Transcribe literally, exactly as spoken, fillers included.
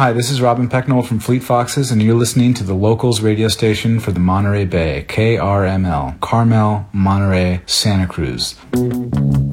Hi, this is Robin Pecknold from Fleet Foxes, and you're listening to the Locals radio station for the Monterey Bay, K R M L, Carmel, Monterey, Santa Cruz.